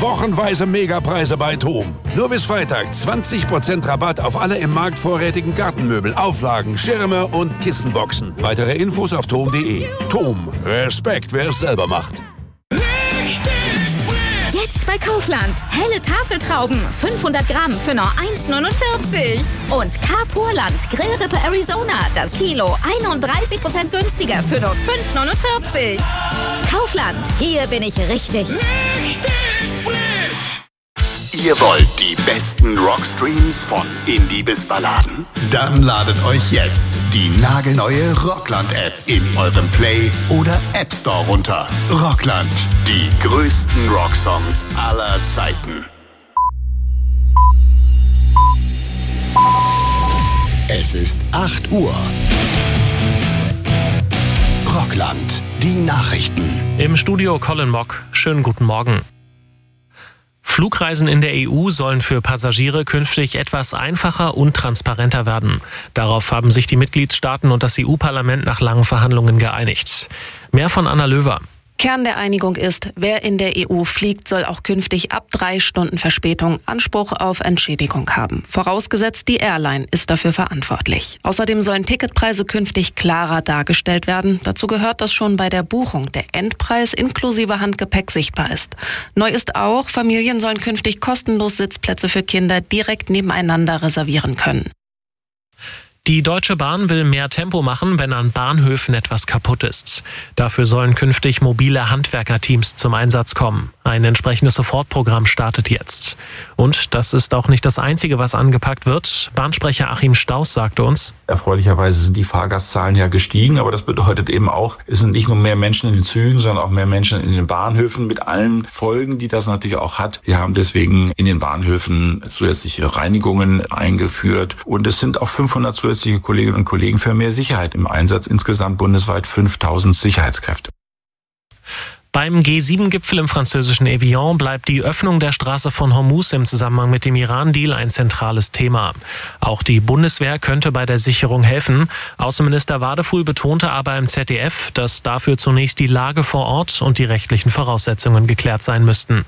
Wochenweise Megapreise bei TOM. Nur bis Freitag 20% Rabatt auf alle im Markt vorrätigen Gartenmöbel, Auflagen, Schirme und Kissenboxen. Weitere Infos auf TOM.de. TOM. Respekt, wer es selber macht. Jetzt bei Kaufland. Helle Tafeltrauben. 500 Gramm für nur 1,49. Und Carpurland Grillrippe Arizona. Das Kilo 31% günstiger für nur 5,49. Kaufland. Hier bin ich richtig. Ihr wollt die besten Rockstreams von Indie bis Balladen? Dann ladet euch jetzt die nagelneue Rockland-App in eurem Play- oder App Store runter. Rockland, die größten Rocksongs aller Zeiten. Es ist 8 Uhr. Rockland, die Nachrichten. Im Studio Colin Mock. Schönen guten Morgen. Flugreisen in der EU sollen für Passagiere künftig etwas einfacher und transparenter werden. Darauf haben sich die Mitgliedstaaten und das EU-Parlament nach langen Verhandlungen geeinigt. Mehr von Anna Löwer. Kern der Einigung ist, wer in der EU fliegt, soll auch künftig ab 3 Stunden Verspätung Anspruch auf Entschädigung haben. Vorausgesetzt, die Airline ist dafür verantwortlich. Außerdem sollen Ticketpreise künftig klarer dargestellt werden. Dazu gehört, dass schon bei der Buchung der Endpreis inklusive Handgepäck sichtbar ist. Neu ist auch, Familien sollen künftig kostenlos Sitzplätze für Kinder direkt nebeneinander reservieren können. Die Deutsche Bahn will mehr Tempo machen, wenn an Bahnhöfen etwas kaputt ist. Dafür sollen künftig mobile Handwerkerteams zum Einsatz kommen. Ein entsprechendes Sofortprogramm startet jetzt. Und das ist auch nicht das Einzige, was angepackt wird. Bahnsprecher Achim Stauß sagte uns: Erfreulicherweise sind die Fahrgastzahlen ja gestiegen, aber das bedeutet eben auch, es sind nicht nur mehr Menschen in den Zügen, sondern auch mehr Menschen in den Bahnhöfen mit allen Folgen, die das natürlich auch hat. Wir haben deswegen in den Bahnhöfen zusätzliche Reinigungen eingeführt und es sind auch 500 zusätzliche Kolleginnen und Kollegen für mehr Sicherheit im Einsatz. Insgesamt bundesweit 5000 Sicherheitskräfte. Beim G7-Gipfel im französischen Evian bleibt die Öffnung der Straße von Hormuz im Zusammenhang mit dem Iran-Deal ein zentrales Thema. Auch die Bundeswehr könnte bei der Sicherung helfen. Außenminister Wadefuhl betonte aber im ZDF, dass dafür zunächst die Lage vor Ort und die rechtlichen Voraussetzungen geklärt sein müssten.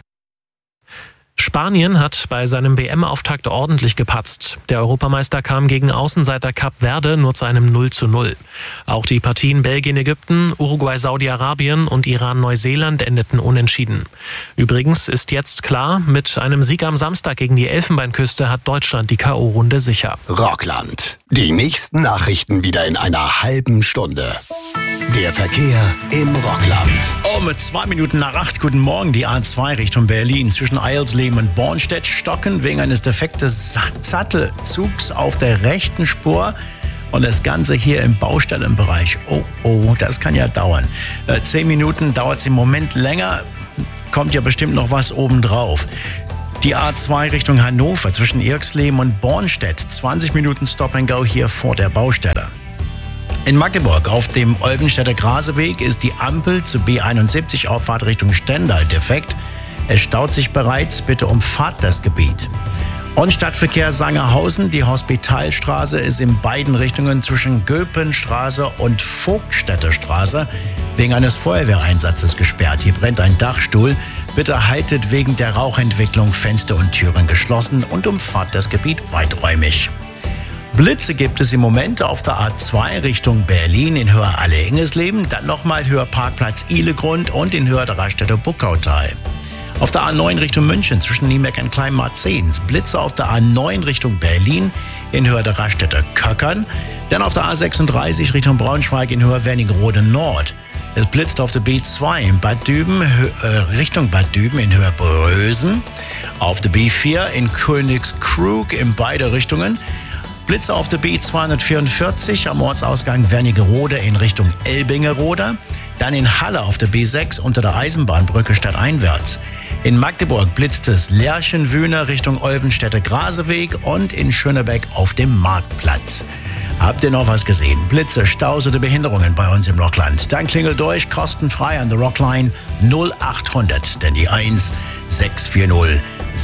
Spanien hat bei seinem WM-Auftakt ordentlich gepatzt. Der Europameister kam gegen Außenseiter Kap Verde nur zu einem 0:0. Auch die Partien Belgien-Ägypten, Uruguay-Saudi-Arabien und Iran-Neuseeland endeten unentschieden. Übrigens ist jetzt klar, mit einem Sieg am Samstag gegen die Elfenbeinküste hat Deutschland die K.O.-Runde sicher. Rockland. Die nächsten Nachrichten wieder in einer halben Stunde. Der Verkehr im Rockland. Mit 2 Minuten nach 8. Guten Morgen. Die A2 Richtung Berlin zwischen Eilsleben und Bornstedt stocken wegen eines defekten Sattelzugs auf der rechten Spur. Und das Ganze hier im Baustellenbereich. Oh, das kann ja dauern. 10 Minuten dauert es im Moment länger. Kommt ja bestimmt noch was obendrauf. Die A2 Richtung Hannover zwischen Irxleben und Bornstedt. 20 Minuten Stop and Go hier vor der Baustelle. In Magdeburg auf dem Olvenstädter Graseweg ist die Ampel zur B71 Auffahrt Richtung Stendal defekt. Es staut sich bereits, bitte umfahrt das Gebiet. Und Stadtverkehr Sangerhausen, die Hospitalstraße ist in beiden Richtungen zwischen Göpenstraße und Vogtstädter Straße wegen eines Feuerwehreinsatzes gesperrt. Hier brennt ein Dachstuhl. Bitte haltet wegen der Rauchentwicklung Fenster und Türen geschlossen und umfahrt das Gebiet weiträumig. Blitze gibt es im Moment auf der A2 Richtung Berlin in Höhe Alle-Ingesleben, dann nochmal Höhe Parkplatz Ihlegrund und in Höhe der Raststätte Buckautal. Auf der A9 Richtung München zwischen Niemeck und Kleinmarzens. Blitze auf der A9 Richtung Berlin in Höhe der Raststätte Köckern. Dann auf der A36 Richtung Braunschweig in Höhe Wernigerode Nord. Es blitzt auf der B2 in Bad Düben, Richtung Bad Düben in Höhe Brösen. Auf der B4 in Königskrug in beide Richtungen. Blitze auf der B244 am Ortsausgang Wernigerode in Richtung Elbingerode. Dann in Halle auf der B6 unter der Eisenbahnbrücke stadteinwärts. In Magdeburg blitzt es Lerchenwühne Richtung Olvenstädter Graseweg und in Schönebeck auf dem Marktplatz. Habt ihr noch was gesehen? Blitze, Staus oder Behinderungen bei uns im Rockland? Dann klingelt durch, kostenfrei an der Rockline 0800, denn die 1 640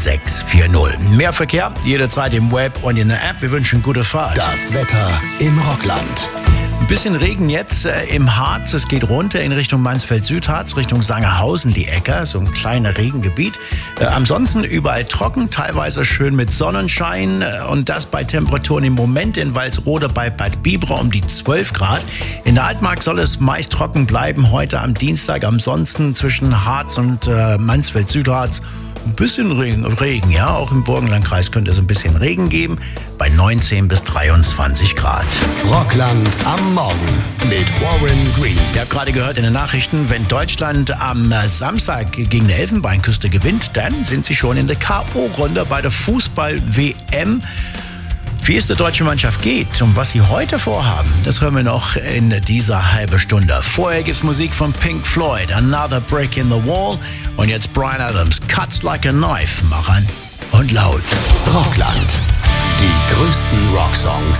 640. Mehr Verkehr jederzeit im Web und in der App. Wir wünschen gute Fahrt. Das Wetter im Rockland. bisschen Regen jetzt im Harz. Es geht runter in Richtung Mansfeld-Südharz, Richtung Sangerhausen, die Ecke. So ein kleiner Regengebiet. Ansonsten überall trocken, teilweise schön mit Sonnenschein. Und das bei Temperaturen im Moment in Walsrode bei Bad Bibra um die 12 Grad. In der Altmark soll es meist trocken bleiben heute am Dienstag. Ansonsten zwischen Harz und Mansfeld-Südharz ein bisschen Regen, ja. Auch im Burgenlandkreis könnte es ein bisschen Regen geben, bei 19 bis 23 Grad. Rockland am Morgen mit Warren Green. Ihr habt gerade gehört in den Nachrichten, wenn Deutschland am Samstag gegen die Elfenbeinküste gewinnt, dann sind sie schon in der K.O.-Runde bei der Fußball-WM. Wie es der deutschen Mannschaft geht und was sie heute vorhaben, das hören wir noch in dieser halben Stunde. Vorher gibt's Musik von Pink Floyd, Another Brick in the Wall und jetzt Bryan Adams, Cuts Like a Knife, machen und laut. Rockland. Die größten Rocksongs